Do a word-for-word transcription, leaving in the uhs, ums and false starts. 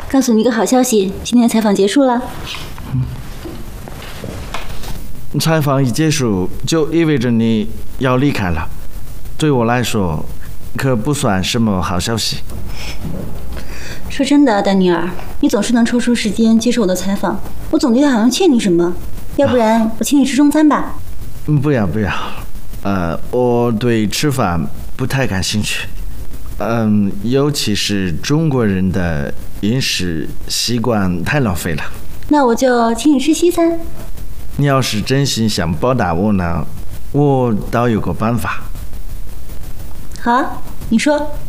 告诉你一个好消息，今天的采访结束了。 嗯，采访一结束，就意味着你要离开了。对我来说，可不算什么好消息。 说真的，丹尼尔，你总是能抽出时间接受我的采访，我总觉得好像欠你什么。要不然我请你吃中餐吧。 嗯，不要不要，呃，我对吃饭不太感兴趣。嗯，尤其是中国人的饮食习惯太浪费了。 那我就请你吃西餐。 你要是真心想报答我呢，我倒有个办法。 好，你说。